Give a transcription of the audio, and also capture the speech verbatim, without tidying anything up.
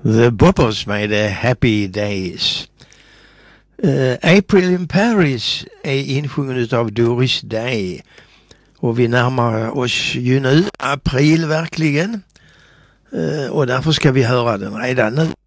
The Boppers med The Happy Days. Uh, April in Paris är insjunget av Doris Day. Och vi närmar oss ju nu april verkligen. Uh, och därför ska vi höra den redan nu.